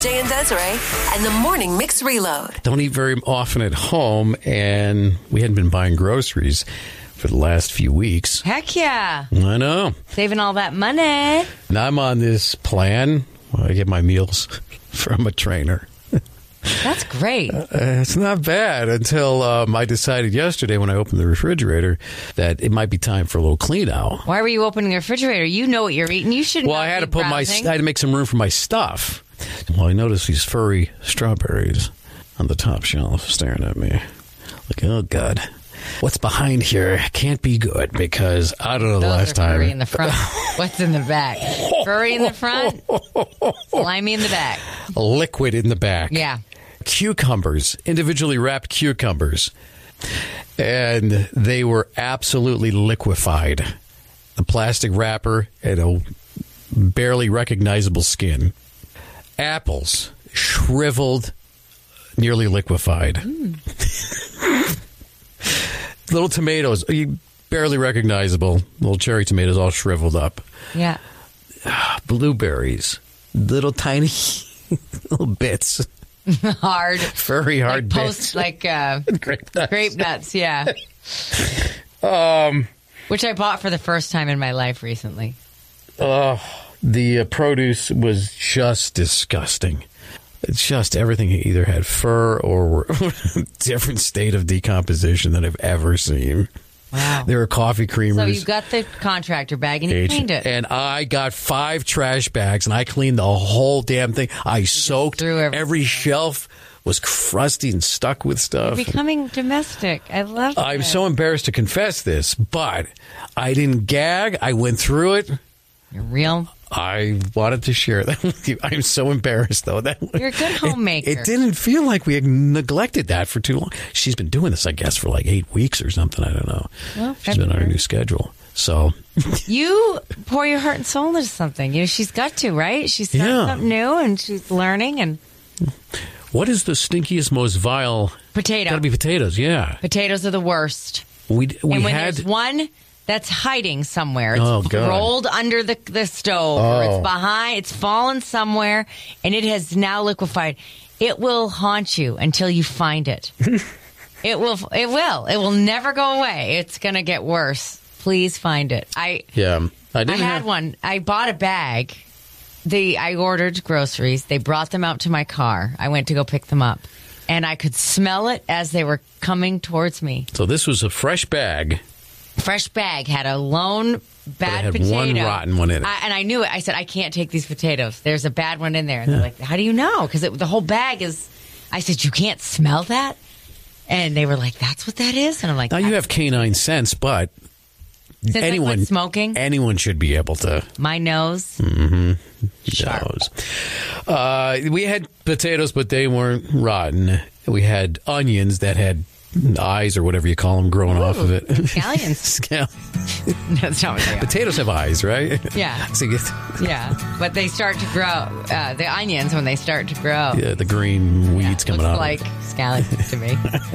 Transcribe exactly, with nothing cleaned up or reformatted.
Jay and Desiree and the Morning Mix Reload. Don't eat very often at home, and we hadn't been buying groceries for the last few weeks. Heck yeah. I know. Saving all that money. Now I'm on this plan. I get my meals from a trainer. That's great. Uh, it's not bad until um, I decided yesterday when I opened the refrigerator that it might be time for a little clean out. Why were you opening the refrigerator? You know what you're eating. You shouldn't. Well, I had to put browsing. my I had to make some room for my stuff. Well, I noticed these furry strawberries on the top shelf staring at me. Like, oh, God. What's behind here can't be good because I don't know the Those last are time. Furry in the front. What's in the back? Furry in the front, slimy in the back. Liquid in the back. Yeah. Cucumbers, individually wrapped cucumbers. And they were absolutely liquefied. The plastic wrapper and a barely recognizable skin. Apples, shriveled, nearly liquefied. Mm. Little tomatoes, barely recognizable. Little cherry tomatoes all shriveled up. Yeah. Blueberries, little tiny little bits. Hard. Very hard like bits. Post, like uh, grape nuts. Grape nuts, yeah. um, Which I bought for the first time in my life recently. Uh, the uh, produce was just disgusting. It's just everything either had fur or were a different state of decomposition that I've ever seen. Wow. There were coffee creamers. So you got the contractor bag and you Agent, cleaned it. And I got five trash bags and I cleaned the whole damn thing. I you soaked through every shelf. Was crusty and stuck with stuff. You're becoming domestic. I love it. I'm so embarrassed to confess this, but I didn't gag. I went through it. You're real. I wanted to share that with you. I'm so embarrassed, though. That You're a good homemaker. It, it didn't feel like we had neglected that for too long. She's been doing this, I guess, for like eight weeks or something. I don't know. Well, she's been on her new schedule. So you pour your heart and soul into something. You know, she's got to, right? She's starting yeah. something new and she's learning. And what is the stinkiest, most vile? Potato. Got to be potatoes. Yeah, potatoes are the worst. We we and when had there's one that's hiding somewhere. It's oh, God. rolled under the, the stove oh. or it's behind, it's fallen somewhere and it has now liquefied. It will haunt you until you find it. it will. It will. It will never go away. It's going to get worse. Please find it. I Yeah. I, didn't I had have... one. I bought a bag. The I ordered groceries. They brought them out to my car. I went to go pick them up. And I could smell it as they were coming towards me. So this was a fresh bag. Fresh bag had a lone bad but it had potato. one rotten one in it. I, and I knew it. I said, I can't take these potatoes. There's a bad one in there. And yeah. they're like, how do you know? Because the whole bag is... I said, you can't smell that? And they were like, that's what that is? And I'm like... Now, you have canine sense, but... Since anyone I quit smoking? Anyone should be able to... My nose? Mm-hmm. Sharp. Nose. Uh, we had potatoes, but they weren't rotten. We had onions that had... eyes or whatever you call them growing Ooh, off of it. Scallions. Scallions. That's not what they are. Potatoes have eyes, right? Yeah. So you get, yeah. But they start to grow. Uh, the onions, when they start to grow. Yeah, the green weeds yeah, coming out. Looks like scallions to me.